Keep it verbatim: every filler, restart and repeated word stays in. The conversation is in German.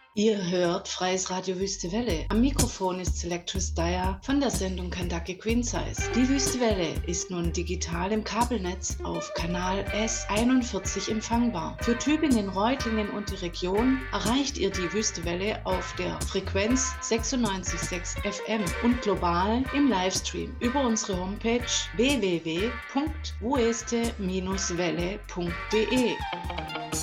Ihr hört Freies Radio Wüste Welle. Am Mikrofon ist Selectress Dyer von der Sendung Kentucky Queen Size. Die Wüste Welle ist nun digital im Kabelnetz auf Kanal S einundvierzig empfangbar. Für Tübingen, Reutlingen und die Region erreicht ihr die Wüste Welle auf der Frequenz sechsundneunzig Komma sechs F M und global im Livestream über unsere Homepage w w w punkt wueste Bindestrich welle punkt de.